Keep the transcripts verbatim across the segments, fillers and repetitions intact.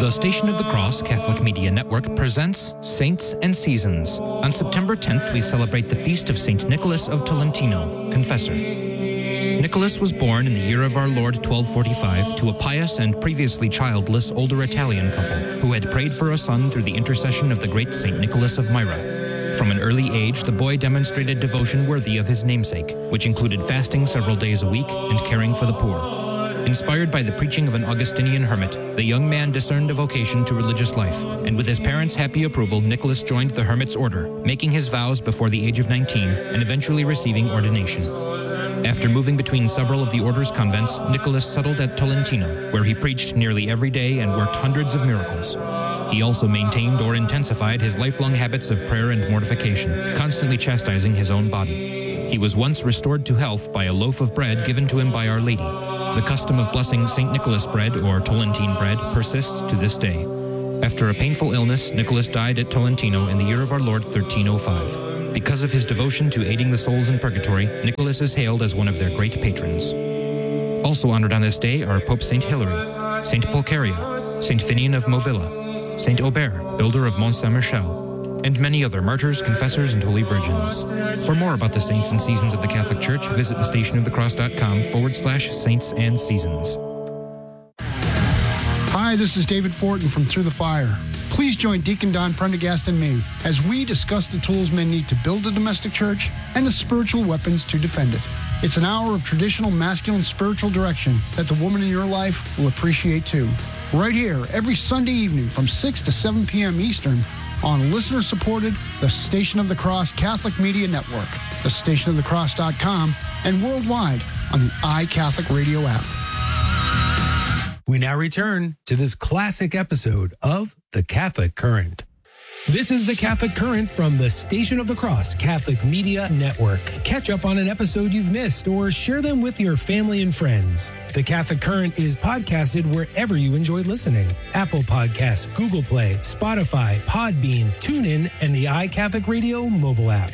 The Station of the Cross Catholic Media Network presents Saints and Seasons. On September tenth, we celebrate the feast of Saint Nicholas of Tolentino, Confessor. Nicholas was born in the year of our Lord twelve forty-five to a pious and previously childless older Italian couple who had prayed for a son through the intercession of the great Saint Nicholas of Myra. From an early age, the boy demonstrated devotion worthy of his namesake, which included fasting several days a week and caring for the poor. Inspired by the preaching of an Augustinian hermit, the young man discerned a vocation to religious life, and with his parents' happy approval, Nicholas joined the hermit's order, making his vows before the age of nineteen and eventually receiving ordination. After moving between several of the order's convents, Nicholas settled at Tolentino, where he preached nearly every day and worked hundreds of miracles. He also maintained or intensified his lifelong habits of prayer and mortification, constantly chastising his own body. He was once restored to health by a loaf of bread given to him by Our Lady. The custom of blessing Saint Nicholas bread, or Tolentine bread, persists to this day. After a painful illness, Nicholas died at Tolentino in the year of our Lord thirteen oh five. Because of his devotion to aiding the souls in purgatory, Nicholas is hailed as one of their great patrons. Also honored on this day are Pope Saint Hilary, Saint Pulcheria, Saint Finian of Movilla, Saint Aubert, builder of Mont Saint-Michel, and many other martyrs, confessors, and holy virgins. For more about the saints and seasons of the Catholic Church, visit thestationofthecross.com forward slash saints and seasons. Hi, this is David Fortin from Through the Fire. Please join Deacon Don Prendergast and me as we discuss the tools men need to build a domestic church and the spiritual weapons to defend it. It's an hour of traditional masculine spiritual direction that the woman in your life will appreciate too. Right here, every Sunday evening from six to seven p.m. Eastern, on listener-supported The Station of the Cross Catholic Media Network, the station of the cross dot com, and worldwide on the iCatholic Radio app. We now return to this classic episode of The Catholic Current. This is The Catholic Current from the Station of the Cross Catholic Media Network. Catch up on an episode you've missed or share them with your family and friends. The Catholic Current is podcasted wherever you enjoy listening. Apple Podcasts, Google Play, Spotify, Podbean, TuneIn, and the iCatholic Radio mobile app.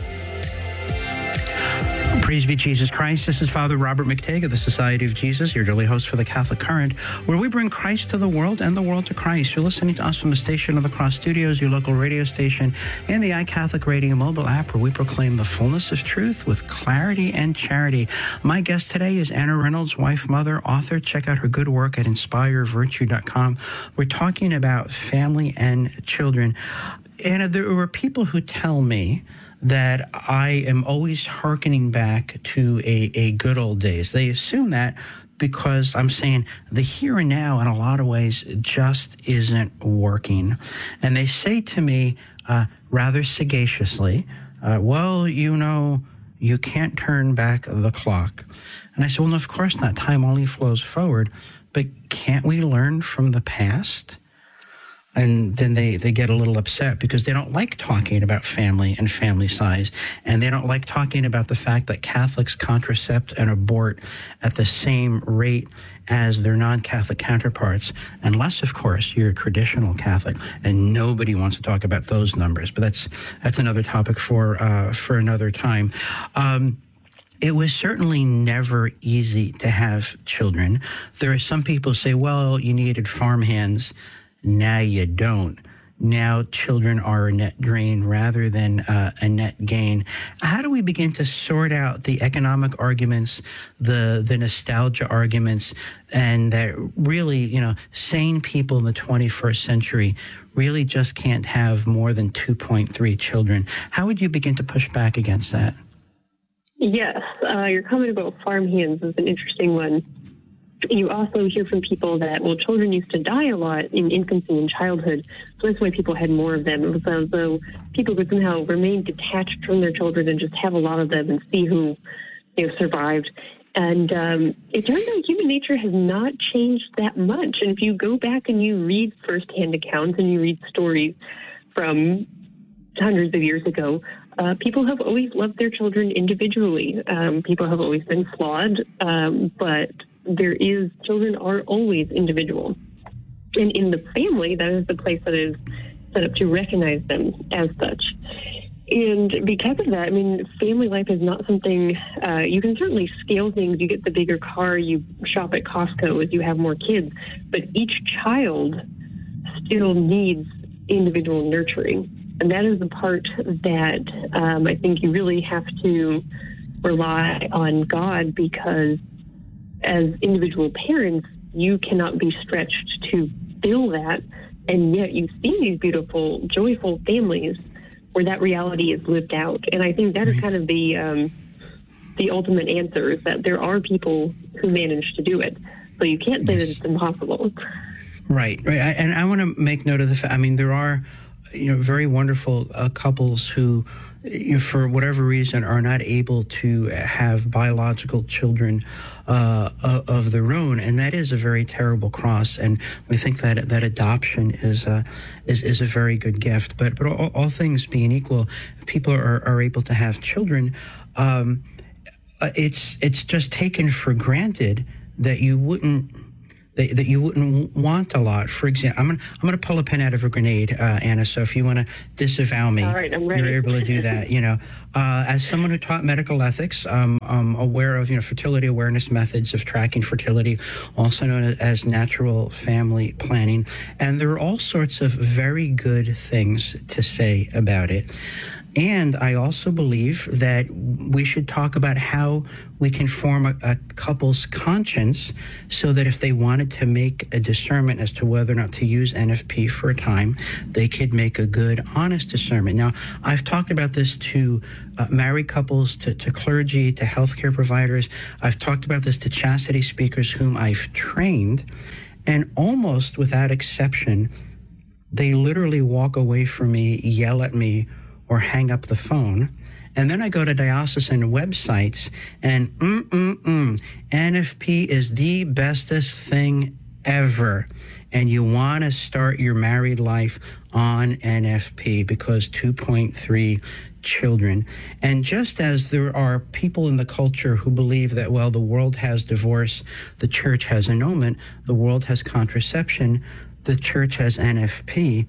Praise be Jesus Christ. This is Father Robert McTague of the Society of Jesus, your daily host for the Catholic Current, where we bring Christ to the world and the world to Christ. You're listening to us from the Station of the Cross Studios, your local radio station, and the iCatholic Radio mobile app, where we proclaim the fullness of truth with clarity and charity. My guest today is Anna Reynolds, wife, mother, author. Check out her good work at inspire virtue dot com. We're talking about family and children. Anna, there were people who tell me that I am always hearkening back to a, a good old days. They assume that because I'm saying the here and now in a lot of ways just isn't working. And they say to me uh, rather sagaciously, uh, well, you know, you can't turn back the clock. And I said, well, no, of course not. Time only flows forward. But can't we learn from the past? And then they, they get a little upset because they don't like talking about family and family size. And they don't like talking about the fact that Catholics contracept and abort at the same rate as their non-Catholic counterparts. Unless, of course, you're a traditional Catholic. And nobody wants to talk about those numbers. But that's that's another topic for, uh, for another time. Um, It was certainly never easy to have children. There are some people who say, well, you needed farmhands. Now you don't. Now children are a net drain rather than uh, a net gain. How do we begin to sort out the economic arguments, the the nostalgia arguments, and that really, you know, sane people in the twenty-first century really just can't have more than two point three children? How would you begin to push back against that? Yes, uh, your comment about farmhands is an interesting one. You also hear from people that, well, children used to die a lot in infancy and childhood, so that's why people had more of them. It was as though people could somehow remain detached from their children and just have a lot of them and see who, you know, survived. And um, it turns out human nature has not changed that much. And if you go back and you read firsthand accounts and you read stories from hundreds of years ago, uh, people have always loved their children individually. Um, people have always been flawed, um, but there is, children are always individual. And in the family, that is the place that is set up to recognize them as such. And because of that, I mean, family life is not something, uh, you can certainly scale things. You get the bigger car, you shop at Costco as you have more kids. But each child still needs individual nurturing. And that is the part that um, I think you really have to rely on God, because as individual parents, you cannot be stretched to fill that. And yet you see these beautiful, joyful families where that reality is lived out. And I think that is kind of the um, the ultimate answer, is that there are people who manage to do it. So you can't say yes. that it's impossible. Right, right. I, and I want to make note of the fact, I mean, there are, you know, very wonderful uh, couples who, you know, for whatever reason, are not able to have biological children uh, of their own, and that is a very terrible cross. And we think that that adoption is a is, is a very good gift. But but all, all things being equal, if people are, are able to have children. Um, it's it's just taken for granted that you wouldn't. That, that you wouldn't want a lot. For example, I'm gonna I'm gonna pull a pin out of a grenade, uh, Anna. So if you want to disavow me, all right, I'm ready. You're able to do that. You know, uh, as someone who taught medical ethics, um, I'm aware of you know fertility awareness methods of tracking fertility, also known as natural family planning, and there are all sorts of very good things to say about it. And I also believe that we should talk about how we can form a, a couple's conscience so that if they wanted to make a discernment as to whether or not to use N F P for a time, they could make a good, honest discernment. Now, I've talked about this to uh, married couples, to, to clergy, to healthcare providers. I've talked about this to chastity speakers whom I've trained, and almost without exception, they literally walk away from me, yell at me, or hang up the phone. And then I go to diocesan websites and mm-mm-mm, N F P is the bestest thing ever. And you want to start your married life on N F P because two point three children. And just as there are people in the culture who believe that, well, the world has divorce, the church has annulment, the world has contraception, the church has N F P,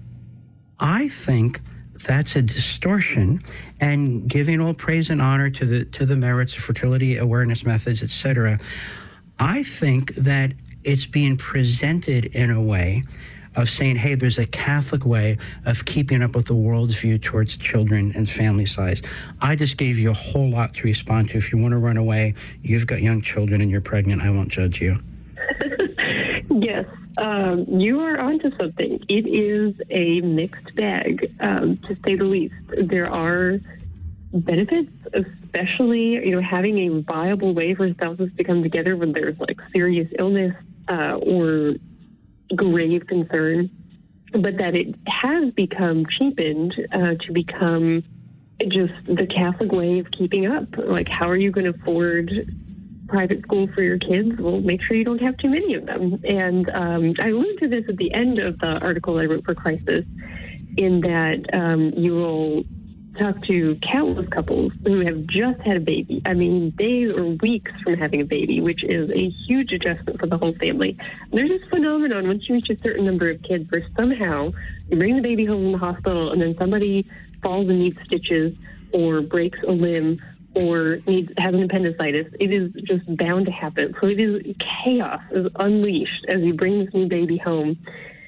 I think that's a distortion, and giving all praise and honor to the to the merits of fertility awareness methods, et cetera. I think that it's being presented in a way of saying, hey, there's a Catholic way of keeping up with the world's view towards children and family size. I just gave you a whole lot to respond to. If you want to run away, you've got young children and you're pregnant, I won't judge you. Yes. Um, you are onto something. It is a mixed bag, um, to say the least. There are benefits, especially, you know, having a viable way for spouses to come together when there's like serious illness uh, or grave concern, but that it has become cheapened uh, to become just the Catholic way of keeping up. Like, how are you going to afford private school for your kids? Well, make sure you don't have too many of them. And um, I alluded to this at the end of the article I wrote for Crisis, in that um, you will talk to countless couples who have just had a baby. I mean, days or weeks from having a baby, which is a huge adjustment for the whole family. And there's this phenomenon once you reach a certain number of kids where somehow you bring the baby home from the hospital and then somebody falls and needs stitches or breaks a limb or needs has an appendicitis. It is just bound to happen. So it is chaos is unleashed as you bring this new baby home.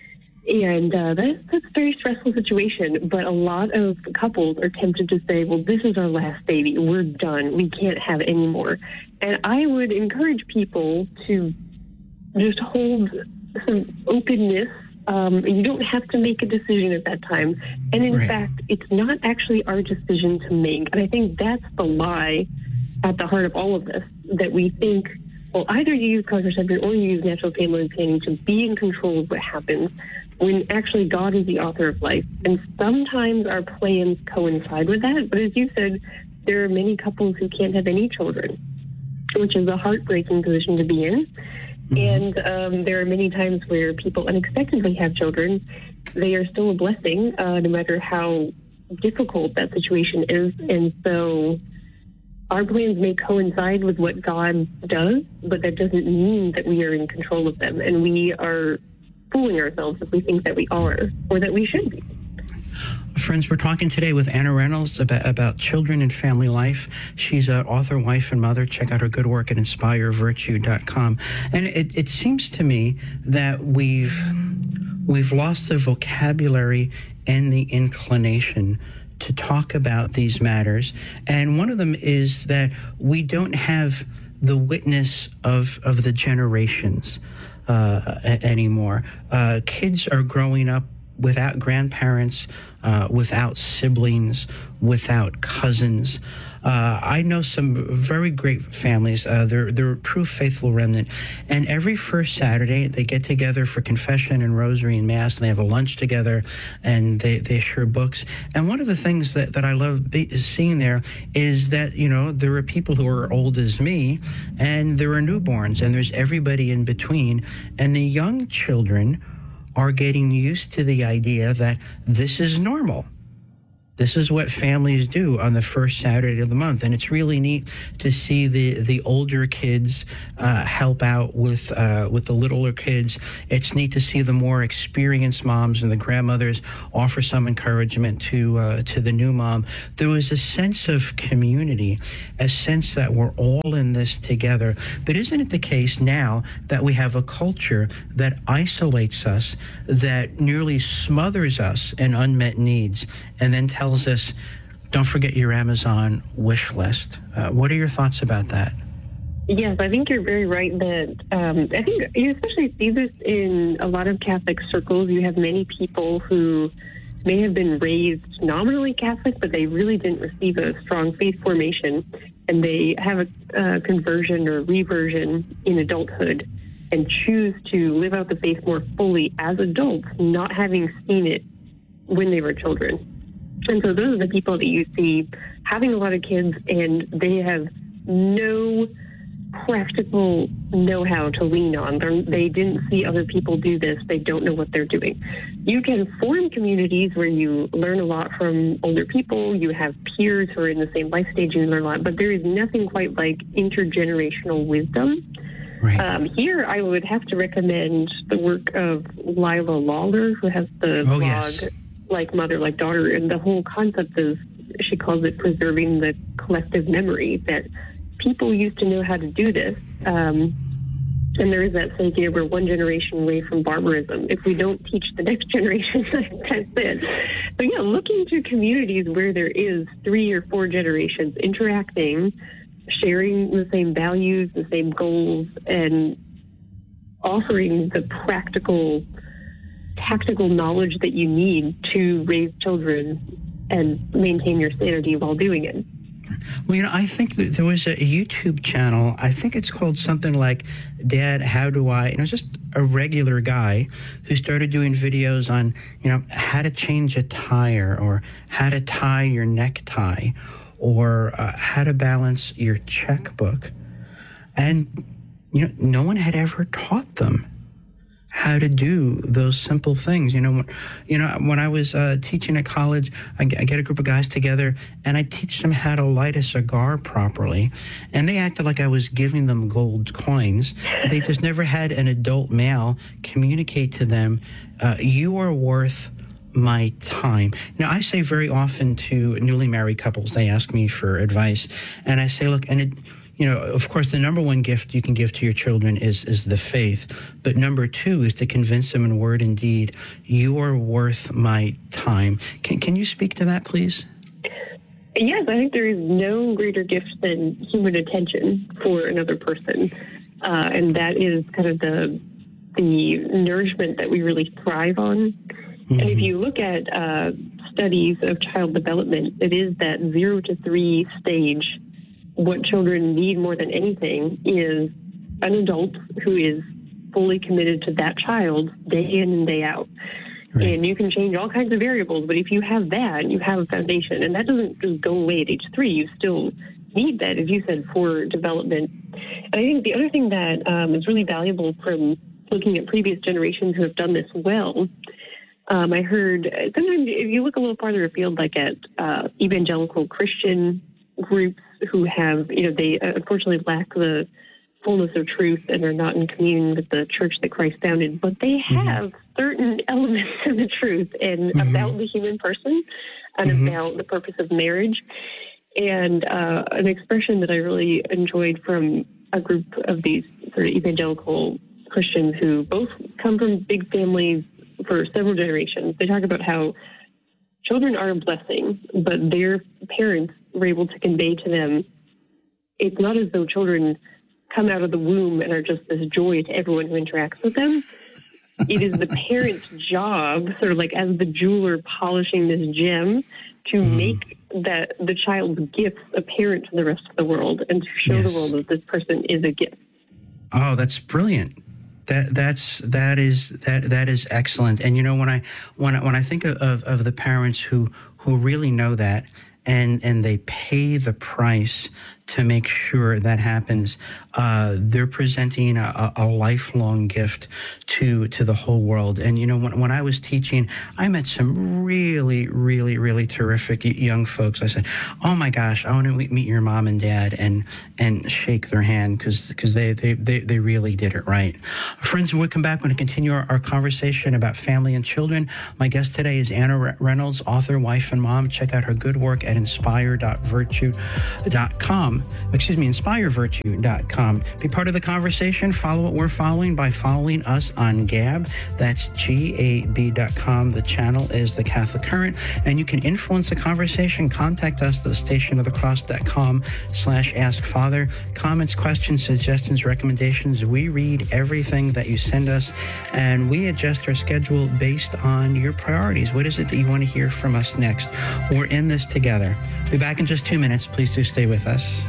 And uh, that's, that's a very stressful situation. But a lot of couples are tempted to say, well, this is our last baby. We're done. We can't have any more. And I would encourage people to just hold some openness. Um, you don't have to make a decision at that time. And in right. fact, it's not actually our decision to make. And I think that's the lie at the heart of all of this, that we think, well, either you use contraception or you use natural family planning to be in control of what happens, when actually God is the author of life. And sometimes our plans coincide with that. But as you said, there are many couples who can't have any children, which is a heartbreaking position to be in. Mm-hmm. And um, there are many times where people unexpectedly have children. They are still a blessing, uh, no matter how difficult that situation is. And so our plans may coincide with what God does, but that doesn't mean that we are in control of them. And we are fooling ourselves if we think that we are, or that we should be. Friends, we're talking today with Anna Reynolds about, about children and family life. She's an author, wife, and mother. Check out her good work at inspire virtue dot com. And it, it seems to me that we've we've lost the vocabulary and the inclination to talk about these matters. And one of them is that we don't have the witness of, of the generations uh, a- anymore. Uh, kids are growing up without grandparents, uh, without siblings, without cousins. Uh, I know some very great families. Uh, they're they're a true faithful remnant, and every first Saturday they get together for confession and rosary and mass, and they have a lunch together, and they, they share books. And one of the things that, that I love be, seeing there is that, you know, there are people who are old as me, and there are newborns, and there's everybody in between, and the young children are getting used to the idea that this is normal. This is what families do on the first Saturday of the month. And it's really neat to see the, the older kids uh, help out with uh, with the littler kids. It's neat to see the more experienced moms and the grandmothers offer some encouragement to uh, to the new mom. There was a sense of community, a sense that we're all in this together. But isn't it the case now that we have a culture that isolates us, that nearly smothers us in unmet needs, and then tells us, don't forget your Amazon wish list? Uh, what are your thoughts about that? Yes, I think you're very right that um, I think you especially see this in a lot of Catholic circles. You have many people who may have been raised nominally Catholic, but they really didn't receive a strong faith formation, and they have a uh, conversion or reversion in adulthood and choose to live out the faith more fully as adults, not having seen it when they were children. And so those are the people that you see having a lot of kids, and they have no practical know-how to lean on. They're, they didn't see other people do this. They don't know what they're doing. You can form communities where you learn a lot from older people. You have peers who are in the same life stage and you learn a lot, but there is nothing quite like intergenerational wisdom. Right. Um, here, I would have to recommend the work of Lila Lawler, who has the oh, blog yes. Like Mother, Like Daughter, and the whole concept is, she calls it preserving the collective memory, that people used to know how to do this. Um, and there is that saying, you know, we're one generation away from barbarism. If we don't teach the next generation, that's it. But yeah, looking to communities where there is three or four generations interacting, sharing the same values, the same goals, and offering the practical tactical knowledge that you need to raise children and maintain your sanity while doing it. Well, you know, I think that there was a YouTube channel, I think it's called something like Dad, How Do I? You know, just a regular guy who started doing videos on, you know, how to change a tire, or how to tie your necktie, or uh, how to balance your checkbook. And, you know, no one had ever taught them how to do those simple things. You know, when, you know, when I was uh, teaching at college, I, I get a group of guys together and I teach them how to light a cigar properly. And they acted like I was giving them gold coins. They just never had an adult male communicate to them, uh, you are worth my time. Now, I say very often to newly married couples, they ask me for advice, and I say, look, and it, you know, of course, the number one gift you can give to your children is is the faith. But number two is to convince them in word and deed, you are worth my time. Can can you speak to that, please? Yes, I think there is no greater gift than human attention for another person. Uh, and that is kind of the the nourishment that we really thrive on. Mm-hmm. And if you look at uh, studies of child development, it is that zero to three stage. What children need more than anything is an adult who is fully committed to that child day in and day out. Right. And you can change all kinds of variables, but if you have that, you have a foundation. And that doesn't just go away at age three. You still need that, as you said, for development. And I think the other thing that um, is really valuable from looking at previous generations who have done this well, um, I heard sometimes if you look a little farther afield, like at uh, evangelical Christian groups who have, you know, they uh, unfortunately lack the fullness of truth and are not in communion with the church that Christ founded, but they have mm-hmm. certain elements of the truth and mm-hmm. about the human person and mm-hmm. about the purpose of marriage. And uh, an expression that I really enjoyed from a group of these sort of evangelical Christians who both come from big families, for several generations. They talk about how children are a blessing, but their parents were able to convey to them, it's not as though children come out of the womb and are just this joy to everyone who interacts with them. It is the parent's job, sort of like as the jeweler polishing this gem, to mm. make that the child's gifts apparent to the rest of the world and to show yes. the world that this person is a gift. Oh, that's brilliant. That that's that is that that is excellent. And you know, when I when I, when I think of, of, of the parents who who really know that and and they pay the price to make sure that happens, uh, they're presenting a, a lifelong gift to to the whole world. And, you know, when, when I was teaching, I met some really, really, really terrific young folks. I said, oh, my gosh, I want to meet your mom and dad and and shake their hand because because they, they, they, they really did it right. Friends, when we come back, we're going to continue our, our conversation about family and children. My guest today is Anna Reynolds, author, wife, and mom. Check out her good work at inspire dot virtue dot com. Excuse me, inspire virtue dot com. Be part of the conversation. Follow what we're following by following us on Gab. That's G A B dot com. The channel is The Catholic Current. And you can influence the conversation. Contact us at the station of the cross dot com slash ask father. Comments, questions, suggestions, recommendations. We read everything that you send us, and we adjust our schedule based on your priorities. What is it that you want to hear from us next? We're in this together. Be back in just two minutes. Please do stay with us.